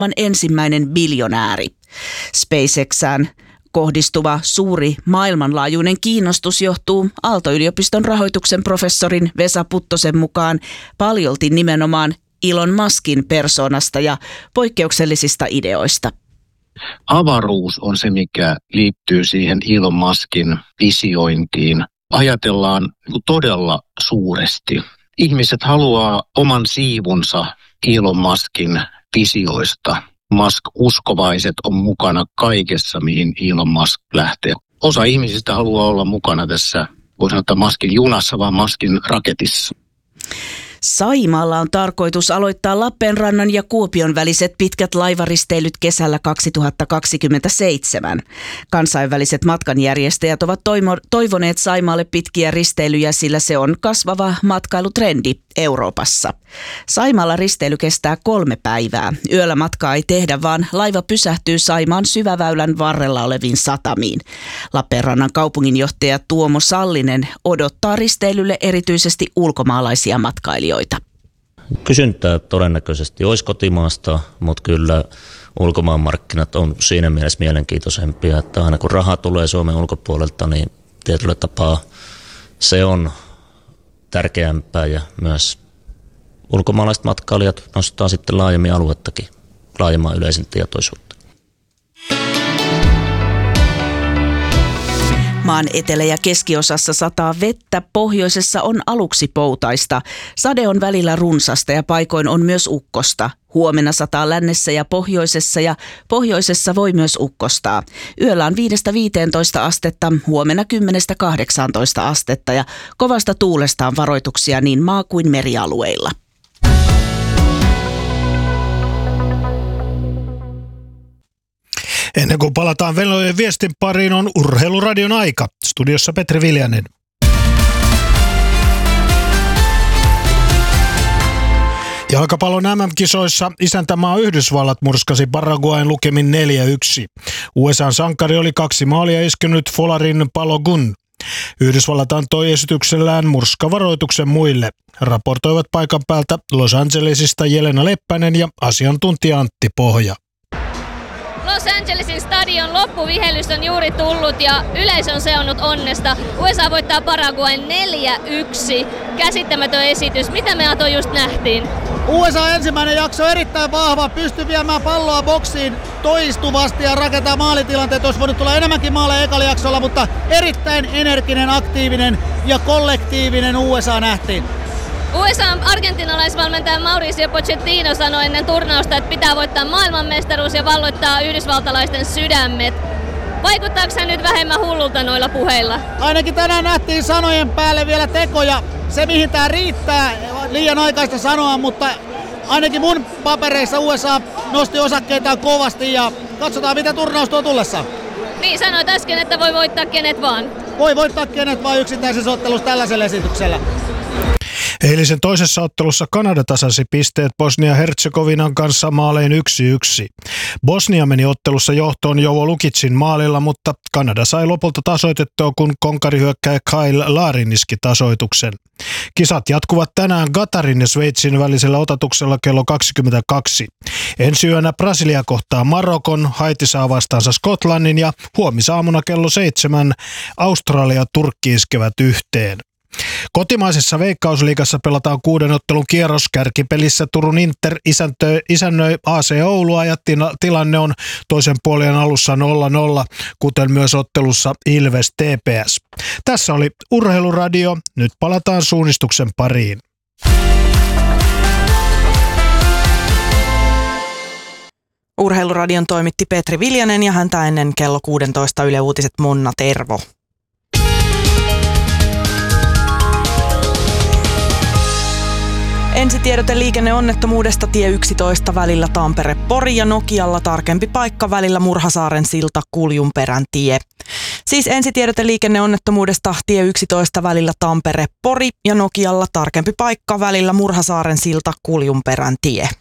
ensimmäinen biljonääri. SpaceXään kohdistuva suuri maailmanlaajuinen kiinnostus johtuu Aalto-yliopiston rahoituksen professorin Vesa Puttosen mukaan paljolti nimenomaan Elon Muskin persoonasta ja poikkeuksellisista ideoista. Avaruus on se, mikä liittyy siihen Elon Muskin visiointiin. Ajatellaan todella suuresti. Ihmiset haluaa oman siivunsa Elon Muskin visioista. Musk-uskovaiset on mukana kaikessa, mihin Elon Musk lähtee. Osa ihmisistä haluaa olla mukana tässä, voi sanoa Muskin junassa, vaan Muskin raketissa. Saimaalla on tarkoitus aloittaa Lappeenrannan ja Kuopion väliset pitkät laivaristeilyt kesällä 2027. Kansainväliset matkanjärjestäjät ovat toivoneet Saimaalle pitkiä risteilyjä, sillä se on kasvava matkailutrendi Euroopassa. Saimaalla risteily kestää 3 päivää. Yöllä matkaa ei tehdä, vaan laiva pysähtyy Saimaan syväväylän varrella oleviin satamiin. Lappeenrannan kaupunginjohtaja Tuomo Sallinen odottaa risteilylle erityisesti ulkomaalaisia matkailijoita. Kysyntää todennäköisesti olisi kotimaasta, mutta kyllä ulkomaanmarkkinat on siinä mielessä mielenkiintoisempia, että aina kun raha tulee Suomen ulkopuolelta, niin tietyllä tapaa se on tärkeämpää ja myös ulkomaalaiset matkailijat nostaa sitten laajemmin aluettakin, laajemman yleisen tietoisuutta. Maan etelä- ja keskiosassa sataa vettä, pohjoisessa on aluksi poutaista. Sade on välillä runsasta ja paikoin on myös ukkosta. Huomenna sataa lännessä ja pohjoisessa voi myös ukkostaa. Yöllä on 5-15 astetta, huomenna 10-18 astetta ja kovasta tuulesta on varoituksia niin maa- kuin merialueilla. Ennen kuin palataan Venlojen viestin pariin, on Urheiluradion aika. Studiossa Petri Viljanen. Jalkapallon MM-kisoissa isäntämaa Yhdysvallat murskasi Paraguayn lukemin 4-1. USA:n sankari oli 2 maalia iskenyt Folarin Balogun. Yhdysvallat antoi esityksellään murskavaroituksen muille. Raportoivat paikan päältä Los Angelesista Jelena Leppänen ja asiantuntija Antti Pohja. Los Angelesin stadion loppuvihellys on juuri tullut ja yleisö on seonnut onnesta. USA voittaa Paraguayn 4-1. Käsittämätön esitys. Mitä me Ato just nähtiin? USA ensimmäinen jakso erittäin vahva. Pystyi viemään palloa boksiin toistuvasti ja rakentaa maalitilanteet. Olisi voinut tulla enemmänkin maaleja ekalla jaksolla, mutta erittäin energinen, aktiivinen ja kollektiivinen USA nähtiin. USA-argentinalaisvalmentaja Mauricio Pochettino sanoi ennen turnausta, että pitää voittaa maailmanmestaruus ja valloittaa yhdysvaltalaisten sydämet. Vaikuttaako hän nyt vähemmän hullulta noilla puheilla? Ainakin tänään nähtiin sanojen päälle vielä tekoja. Se mihin tää riittää, liian aikaista sanoa, mutta ainakin mun papereissa USA nosti osakkeitaan kovasti ja katsotaan mitä turnaus tuo tullessa. Niin, sanoit äsken, että voi voittaa kenet vaan. Voi voittaa kenet vaan yksittäisessä ottelussa tällaisella esityksellä. Eilisen toisessa ottelussa Kanada tasasi pisteet Bosnia-Herzegovinan kanssa maalein 1-1. Bosnia meni ottelussa johtoon Jovo Lukicin maalilla, mutta Kanada sai lopulta tasoitettua, kun konkarihyökkäjä Kyle Larin iski tasoituksen. Kisat jatkuvat tänään Qatarin ja Sveitsin välisellä otatuksella kello 22. Ensi yönä Brasilia kohtaa Marokon, Haiti saa vastaansa Skotlannin ja huomisaamuna kello 7 Australia ja Turkki iskevät yhteen. Kotimaisessa Veikkausliigassa pelataan 6. ottelun kierros. Kärkipelissä Turun Inter isännöi AC Oulua ja tilanne on toisen puolen alussa 0-0, kuten myös ottelussa Ilves TPS. Tässä oli Urheiluradio. Nyt palataan suunnistuksen pariin. Urheiluradion toimitti Petri Viljanen ja häntä ennen kello 16 Yle Uutiset Monna Tervo. Ensitiedote liikenneonnettomuudesta tie 11 välillä Tampere-Pori ja Nokialla tarkempi paikka välillä Murhasaaren silta Kuljunperän tie. Siis ensitiedote liikenneonnettomuudesta tie 11 välillä Tampere-Pori ja Nokialla tarkempi paikka välillä Murhasaaren silta Kuljunperän tie.